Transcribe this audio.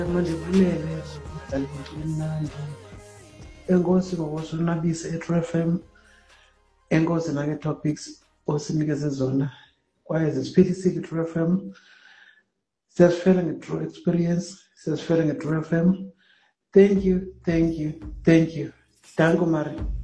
mandibulele mdlali emnandi. Enkosi ngokusunabisa e-True FM. Enkosi nange-topics osinikeze zona kwaye zisiphilisile i-True FM. Siyasifela nge-True Experience, siyasifela nge-True FM. Thank you. Danko Mari.